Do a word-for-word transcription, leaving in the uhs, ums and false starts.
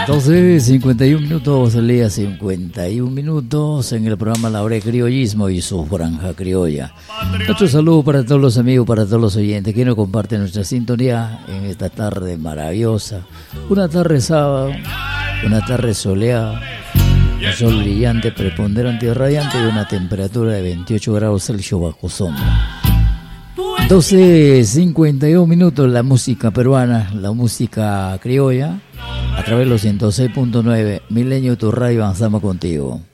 doce cincuenta y un minutos, el día cincuenta y un minutos en el programa La Hora de Criollismo y su franja criolla. Nuestro saludo para todos los amigos, para todos los oyentes que nos comparten nuestra sintonía en esta tarde maravillosa. Una tarde sábado, una tarde soleada, un sol brillante, preponderante y radiante y una temperatura de veintiocho grados Celsius bajo sombra. doce cincuenta y un minutos, la música peruana, la música criolla, a través de los ciento seis punto nueve, Milenio, tu radio, avanzamos contigo.